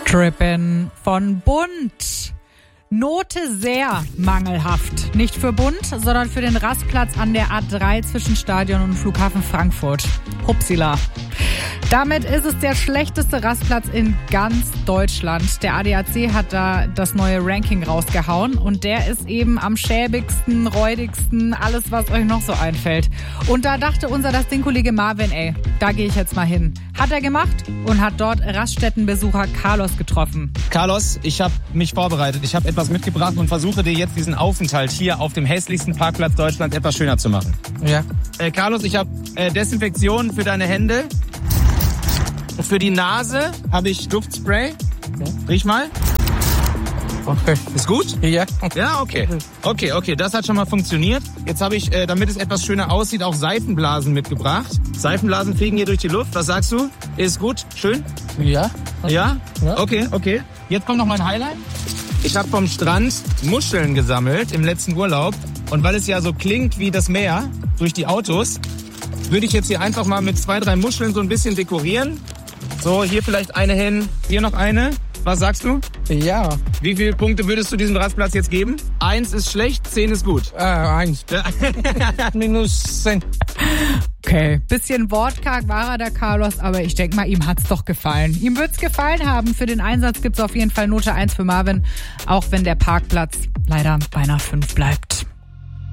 Strippen von Bund. Note sehr mangelhaft. Nicht für Bund, sondern für den Rastplatz an der A3 zwischen Stadion und Flughafen Frankfurt. Hupsila. Damit ist es der schlechteste Rastplatz in ganz Deutschland. Der ADAC hat da das neue Ranking rausgehauen und der ist eben am schäbigsten, räudigsten, alles was euch noch so einfällt. Und da dachte das Ding-Kollege Marvin, da gehe ich jetzt mal hin. Hat er gemacht und hat dort Raststättenbesucher Carlos getroffen. Carlos, ich habe mich vorbereitet. Ich habe etwas mitgebracht und versuche dir jetzt diesen Aufenthalt hier auf dem hässlichsten Parkplatz Deutschlands etwas schöner zu machen. Ja. Carlos, ich habe Desinfektion für deine Hände. Für die Nase habe ich Duftspray. Okay. Riech mal. Okay. Ist gut? Ja. Ja, okay. Okay, das hat schon mal funktioniert. Jetzt habe ich, damit es etwas schöner aussieht, auch Seifenblasen mitgebracht. Seifenblasen fliegen hier durch die Luft. Was sagst du? Ist gut? Schön? Ja. Ja? Okay. Jetzt kommt noch mein Highlight. Ich habe vom Strand Muscheln gesammelt im letzten Urlaub. Und weil es ja so klingt wie das Meer durch die Autos, würde ich jetzt hier einfach mal mit 2, 3 Muscheln so ein bisschen dekorieren. So, hier vielleicht eine hin, hier noch eine. Was sagst du? Ja. Wie viele Punkte würdest du diesem Rastplatz jetzt geben? 1 ist schlecht, 10 ist gut. 1. Minus 10. Okay, bisschen wortkarg war er, der Carlos, aber ich denke mal, ihm hat's doch gefallen. Ihm wird's gefallen haben. Für den Einsatz gibt's auf jeden Fall Note 1 für Marvin, auch wenn der Parkplatz leider bei einer 5 bleibt.